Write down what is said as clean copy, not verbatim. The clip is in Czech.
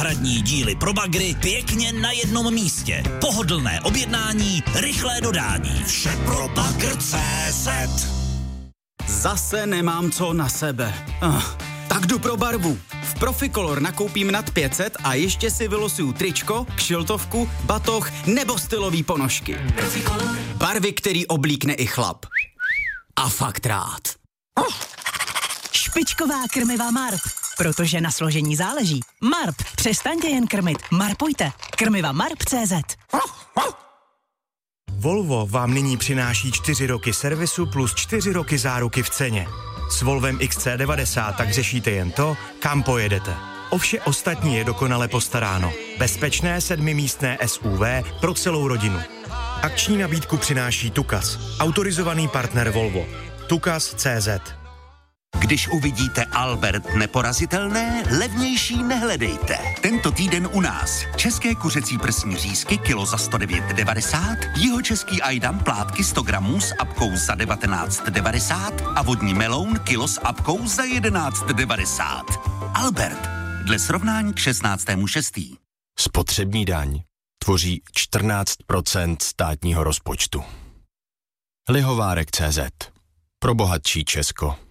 Náhradní díly pro bagry pěkně na jednom místě. Pohodlné objednání, rychlé dodání. Vše pro bagr.cz. Zase nemám co na sebe. Tak jdu pro barvu. V Proficolor nakoupím nad 500 a ještě si vylosuju tričko, kšiltovku, batoh nebo stylový ponožky. Proficolor. Barvy, který oblíkne i chlap. A fakt rád. Špičková krmiva Marp. Protože na složení záleží. Marp. Přestaňte jen krmit. Marpujte. Krmiva Marp.cz. Volvo vám nyní přináší 4 roky servisu plus 4 roky záruky v ceně. S Volvem XC90 tak řešíte jen to, kam pojedete. O vše ostatní je dokonale postaráno. Bezpečné 7místné SUV pro celou rodinu. Akční nabídku přináší Tukas, autorizovaný partner Volvo. Tukas.cz. Když uvidíte Albert neporazitelné, levnější nehledejte. Tento týden u nás. České kuřecí prsní řízky kilo za 109,90, jihočeský ajdam plátky 100 gramů s apkou za 19,90 a vodní meloun kilo s apkou za 11,90. Albert. Dle srovnání k 16.6. Spotřební daň tvoří 14% státního rozpočtu. Lihovárek.cz. Pro bohatší Česko.